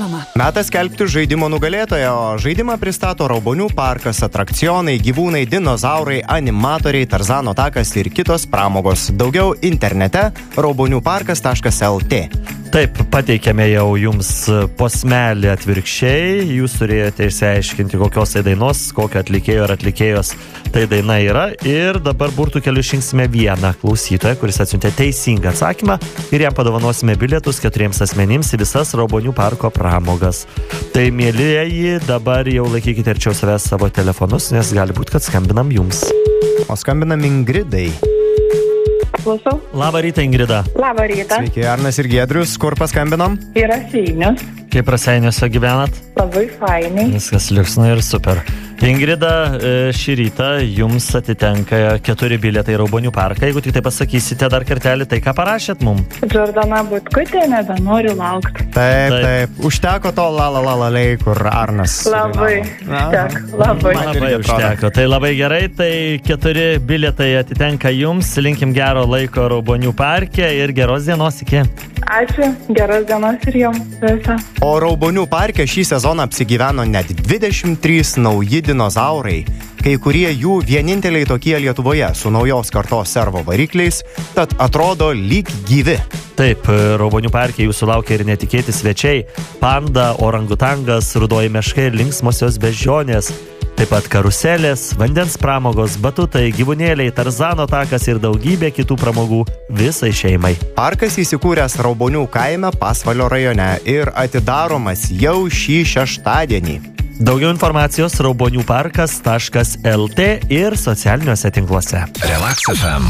programa. Metas skelbti žaidimo nugalėtoją, o žaidimą pristato Raubonių parkas, atrakcionai, gyvūnai, dinozaurai, animatoriai, Tarzano takas ir kitos pramogos. Daugiau internete rauboniuparkas.lt. Taip, pateikėme jau jums posmelį atvirkščiai. Jūs turėjote išsiaiškinti, kokios tai dainos, kokio atlikėjo ar atlikėjos tai daina yra. Ir dabar burtų keliu išrinksime vieną klausytoją, kuris atsiuntė teisingą atsakymą ir jam padovanosime bilietus 4 asmenims į visas Raubonių parko pramogas. Tai, mielieji, dabar jau laikykite arčiau savęs savo telefonus, nes gali būti, kad skambinam jums. O skambinam Ingridai. Klausau. Labą rytą, Ingrida. Labą rytą. Sveiki, Arnas ir Giedrius. Kur paskambinom? Yra Seinius. Kaip Raseiniuose gyvenat? Labai fainai. Viskas liuksna ir super. Ingrida, šį rytą jums atitenka 4 bilietai į Raubonių parką. Jeigu tik tai pasakysite dar kartelį, tai ką parašėt mum? Džordana Butkutė, nebenoriu laukti. Taip. Užteko to la-la-la-la-lei, kur Arnas. Labai užteko. Labai užteko. Tai labai gerai, tai 4 bilietai atitenka jums. Linkim gero laiko Raubonių parke ir geros dienos iki. Ačiū, geros dienos ir jums. Visą. O Raubonių parke šį sezoną apsigyveno net 23 nauji dinozaurai. Kai kurie jų vieninteliai tokie Lietuvoje su naujos kartos servo varikliais, tad atrodo lyg gyvi. Taip, Raubonių parke jūsų laukia ir netikėti svečiai. Panda, orangutangas, rudoji meška ir linksmosios beždžionės. Taip pat karuselės, vandens pramogos, batutai, gyvūnėliai, Tarzano takas ir daugybė kitų pramogų visai šeimai. Parkas įsikūręs Raubonių kaime Pasvalio rajone ir atidaromas jau šį šeštadienį. Daugiau informacijos rauboniuparkas.lt ir socialiniuose tinkluose. Relax FM.